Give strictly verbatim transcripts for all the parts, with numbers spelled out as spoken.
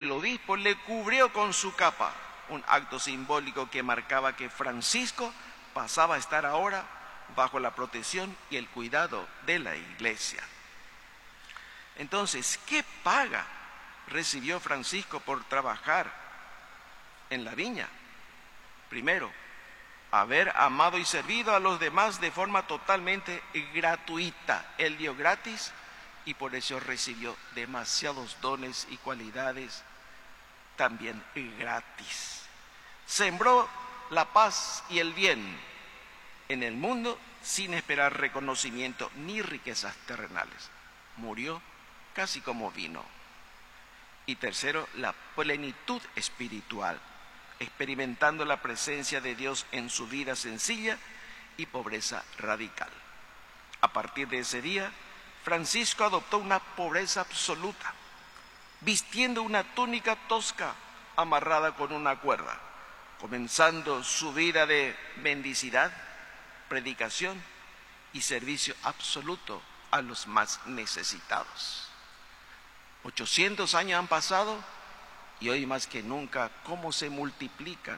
el obispo le cubrió con su capa, un acto simbólico que marcaba que Francisco pasaba a estar ahora bajo la protección y el cuidado de la Iglesia. Entonces, ¿qué paga recibió Francisco por trabajar en la viña? Primero, haber amado y servido a los demás de forma totalmente gratuita. Él dio gratis y por eso recibió demasiados dones y cualidades también gratis. Sembró la paz y el bien en el mundo sin esperar reconocimiento ni riquezas terrenales. Murió casi como vino. Y tercero, la plenitud espiritual, experimentando la presencia de Dios en su vida sencilla y pobreza radical. A partir de ese día, Francisco adoptó una pobreza absoluta, vistiendo una túnica tosca amarrada con una cuerda, comenzando su vida de mendicidad, predicación y servicio absoluto a los más necesitados. ochocientos años han pasado y hoy más que nunca, cómo se multiplican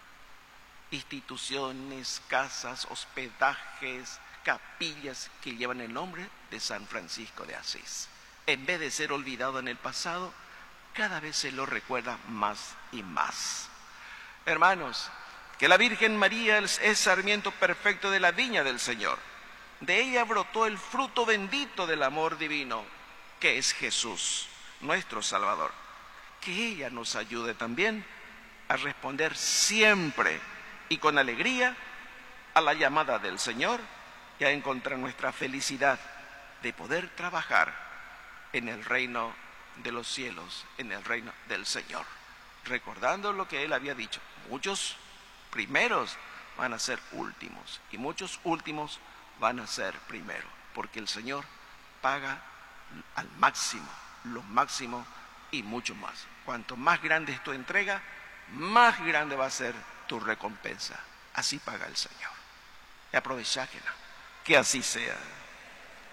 instituciones, casas, hospedajes, capillas que llevan el nombre de San Francisco de Asís. En vez de ser olvidado en el pasado, cada vez se lo recuerda más y más. Hermanos, que la Virgen María es sarmiento perfecto de la viña del Señor. De ella brotó el fruto bendito del amor divino, que es Jesús, nuestro Salvador. Que ella nos ayude también a responder siempre y con alegría a la llamada del Señor y a encontrar nuestra felicidad de poder trabajar en el reino de los cielos, en el reino del Señor. Recordando lo que Él había dicho, muchos primeros van a ser últimos y muchos últimos van a ser primeros, porque el Señor paga al máximo, lo máximo y mucho más. Cuanto más grande es tu entrega, más grande va a ser tu recompensa. Así paga el Señor. Y aprovechá que así sea.